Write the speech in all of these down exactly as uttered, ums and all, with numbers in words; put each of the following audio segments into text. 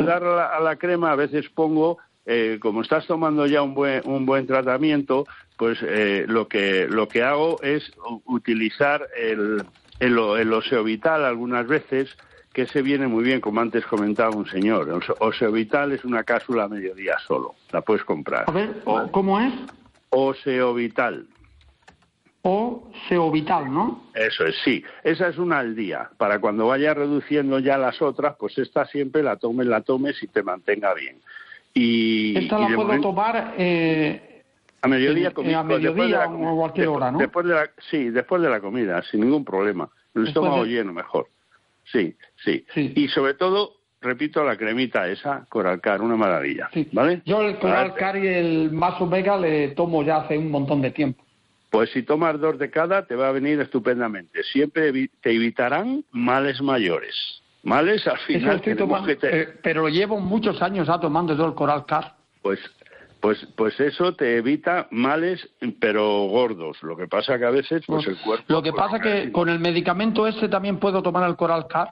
ayudar a la, a la crema a veces pongo, eh, como estás tomando ya un buen un buen tratamiento, pues eh, lo que lo que hago es utilizar el, el, el Oseovital algunas veces, que ese viene muy bien, como antes comentaba un señor. El Oseovital es una cápsula a mediodía solo, la puedes comprar. A ver, ¿cómo es? Oseovital. Oseovital, ¿no? Eso es, sí. Esa es una al día. Para cuando vayas reduciendo ya las otras, pues esta siempre la tomes, la tomes y te mantenga bien. Y, esta y la puedo momento, tomar eh, a mediodía, en, eh, a mediodía o a cualquier hora, ¿no? Después de la, sí, después de la comida, sin ningún problema. El estómago de... lleno, mejor. Sí, sí, sí. Y sobre todo, repito, la cremita esa, Coralcar, una maravilla, sí. ¿Vale? Yo el Coralcar y el Más Omega le tomo ya hace un montón de tiempo. Pues si tomas dos de cada, te va a venir estupendamente. Siempre te evitarán males mayores. Males al final. Estoy tomando, que te... eh, pero llevo muchos años ya tomando yo el Coralcar. Pues, pues, pues eso te evita males, pero gordos. Lo que pasa que a veces, pues el cuerpo. Lo que pasa que con el medicamento ese también puedo tomar el Coralcar.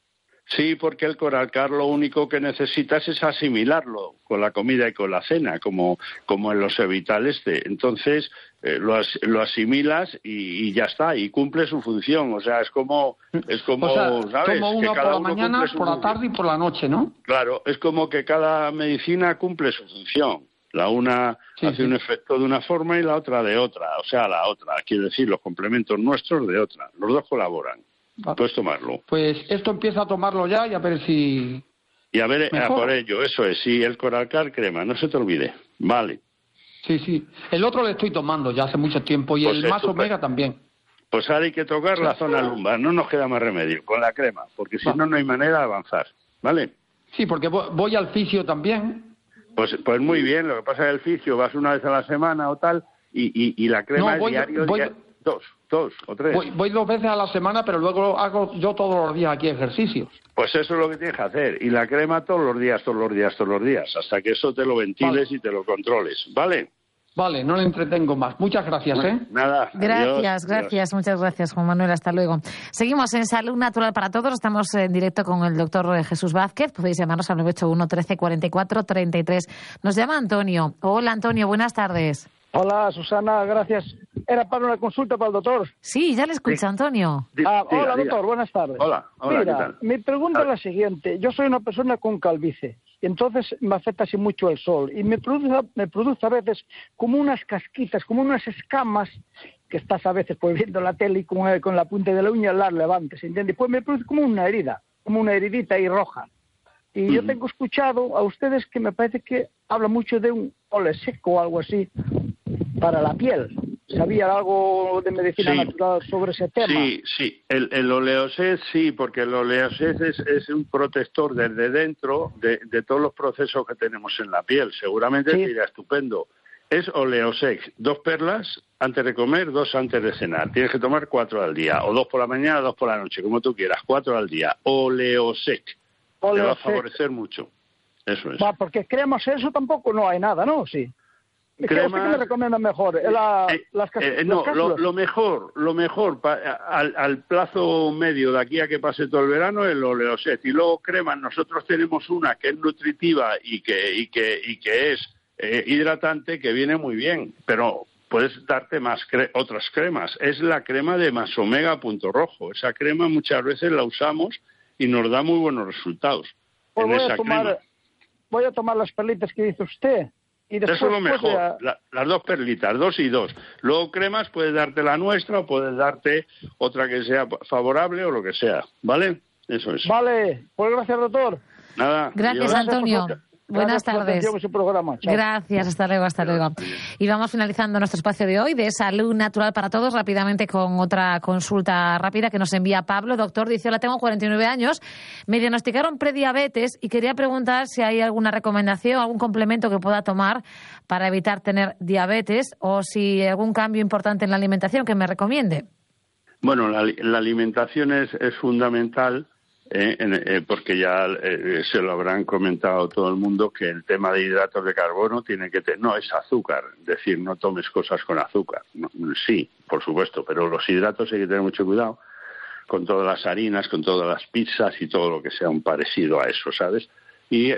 Sí, porque el Coralcar lo único que necesitas es asimilarlo con la comida y con la cena, como, como en los Evital este. Entonces eh, lo, as, lo asimilas y, y ya está, y cumple su función. O sea, es como, es como, o sea, ¿sabes? Tomo uno que cada por la mañana, por la tarde y por la noche, ¿no? Claro, es como que cada medicina cumple su función. La una sí, hace sí. un efecto de una forma y la otra de otra. O sea, la otra, quiero decir, los complementos nuestros de otra. Los dos colaboran. Puedes tomarlo. Pues esto empieza a tomarlo ya y a ver si... Y a ver, a por ello, eso es, sí, el Coralcar crema, no se te olvide. Vale. Sí, sí. El otro le estoy tomando ya hace mucho tiempo y pues el Más Omega también. Pues ahora hay que tocar sí. la zona lumbar, no nos queda más remedio, con la crema, porque si no, no hay manera de avanzar. ¿Vale? Sí, porque voy al fisio también. Pues pues muy bien, lo que pasa es que el fisio vas una vez a la semana o tal, y, y, y la crema no, voy, es diario... Voy... Diario. Dos, dos o tres. Voy, voy dos veces a la semana, pero luego hago yo todos los días aquí ejercicios. Pues eso es lo que tienes que hacer. Y la crema todos los días, todos los días, todos los días, hasta que eso te lo ventiles vale. y te lo controles. ¿Vale? Vale, no le entretengo más. Muchas gracias, ¿eh? Nada. Gracias, adiós, gracias. Adiós. Muchas gracias, Juan Manuel. Hasta luego. Seguimos en Salud Natural para Todos. Estamos en directo con el doctor Jesús Vázquez. Podéis llamarnos al nueve ocho uno, trece, cuarenta y cuatro, treinta y tres. Nos llama Antonio. Hola, Antonio. Buenas tardes. Hola, Susana, gracias. Era para una consulta para el doctor. Sí, ya le escucha, sí. Antonio. Ah, diga, hola, diga. doctor, buenas tardes. Hola, hola, Mira, ¿qué tal? mi pregunta es la siguiente. Yo soy una persona con calvicie, y entonces me afecta así mucho el sol, y me produce, me produce a veces como unas casquitas, como unas escamas, que estás a veces pues viendo la tele y con, con la punta de la uña las levantes, ¿entiendes? Pues me produce como una herida, como una heridita ahí roja. Y uh-huh. yo tengo escuchado a ustedes que me parece que habla mucho de un ole seco o algo así para la piel. ¿Sabía algo de medicina sí. natural sobre ese tema? Sí, sí. El, el oleoset sí, porque el oleoset es, es un protector desde dentro de, de todos los procesos que tenemos en la piel. Seguramente sí. te irá estupendo. Es oleosex. Dos perlas antes de comer, dos antes de cenar. Tienes que tomar cuatro al día. O dos por la mañana, dos por la noche, como tú quieras. Cuatro al día. Oleosec. Te va a favorecer mucho. Eso es. Va, porque cremas eso tampoco no hay nada, ¿no? Sí. Cremas, ¿Qué me recomienda mejor? La, eh, las eh, no, las lo, lo mejor, lo mejor pa, al, al plazo medio de aquí a que pase todo el verano es el oleoset. Y luego cremas, nosotros tenemos una que es nutritiva y que y que y que es eh, hidratante, que viene muy bien, pero puedes darte más cre- otras cremas. Es la crema de Más Omega Punto Rojo. Esa crema muchas veces la usamos y nos da muy buenos resultados. Pues en voy esa a tomar, crema. voy a tomar las perlitas que dice usted. Y después, eso es lo mejor, a... la, las dos perlitas, dos y dos. Luego cremas, puedes darte la nuestra o puedes darte otra que sea favorable o lo que sea, ¿vale? Eso es. Vale, pues gracias, doctor. Nada. Gracias, Antonio. Buenas tardes. Gracias, hasta luego, hasta luego. Y vamos finalizando nuestro espacio de hoy de Salud Natural para Todos, rápidamente con otra consulta rápida que nos envía Pablo. Doctor, dice, hola, tengo cuarenta y nueve años, me diagnosticaron prediabetes y quería preguntar si hay alguna recomendación, algún complemento que pueda tomar para evitar tener diabetes o si hay algún cambio importante en la alimentación que me recomiende. Bueno, la, la alimentación es, es fundamental. Eh, eh, porque ya eh, se lo habrán comentado todo el mundo que el tema de hidratos de carbono tiene que tener, no es azúcar, es decir, no tomes cosas con azúcar, no, sí, por supuesto, pero los hidratos hay que tener mucho cuidado con todas las harinas, con todas las pizzas y todo lo que sea un parecido a eso, ¿sabes? Y